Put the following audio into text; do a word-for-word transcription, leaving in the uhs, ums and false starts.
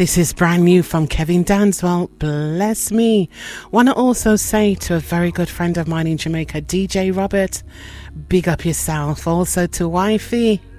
This is brand new from Kevin Danswell, Bless Me. Want to also say to a very good friend of mine in Jamaica, D J Robert, big up yourself. Also to Wifey,